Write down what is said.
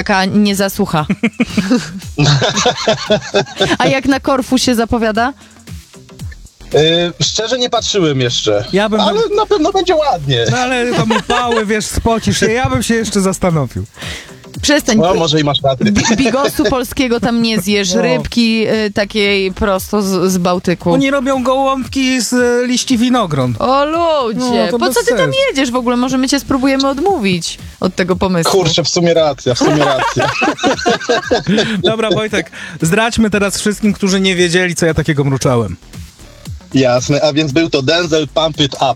taka niezasłucha. A jak na Korfu się zapowiada? Szczerze nie patrzyłem jeszcze, Ja bym... ale na pewno będzie ładnie. No ale tam upały, wiesz, spocisz się, ja bym się jeszcze zastanowił. Przestań. No, może i masz rację. Bigosu polskiego tam nie zjesz, No. rybki takiej prosto z Bałtyku. Oni robią gołąbki z liści winogron. O ludzie, No, to po bez co ty tam sensu. jedziesz w ogóle? Może my cię spróbujemy odmówić od tego pomysłu. Kurczę, w sumie racja. Dobra, Wojtek, zdradźmy teraz wszystkim, którzy nie wiedzieli, co ja takiego mruczałem. Jasne, a więc był to Denzel Pump It Up.